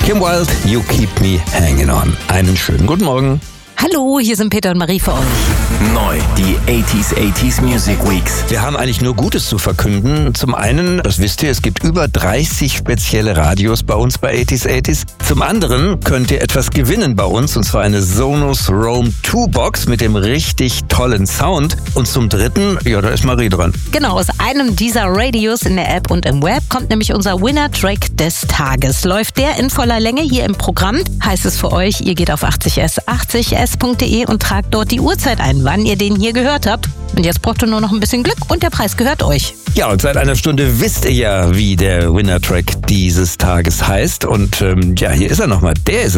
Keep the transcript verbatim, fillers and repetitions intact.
Kim Wilde, You Keep Me Hanging On. Einen schönen guten Morgen. Hallo, hier sind Peter und Marie für euch. Neu, die achtziger achtziger Music Weeks. Wir haben eigentlich nur Gutes zu verkünden. Zum einen, das wisst ihr, es gibt über dreißig spezielle Radios bei uns bei achtziger achtziger. Zum anderen könnt ihr etwas gewinnen bei uns, und zwar eine Sonos Roam zwei Box mit dem richtig tollen Sound. Und zum dritten, ja, da ist Marie dran. Genau, aus einem dieser Radios in der App und im Web kommt nämlich unser Winner-Track des Tages. Läuft der in voller Länge hier im Programm, heißt es für euch, ihr geht auf achtzig s achtzig s punkt de und tragt dort die Uhrzeit ein, wann ihr den hier gehört habt. Und jetzt braucht ihr nur noch ein bisschen Glück und der Preis gehört euch. Ja, und seit einer Stunde wisst ihr ja, wie der Winner-Track dieses Tages heißt. Und ähm, ja, hier ist er nochmal. Der ist es.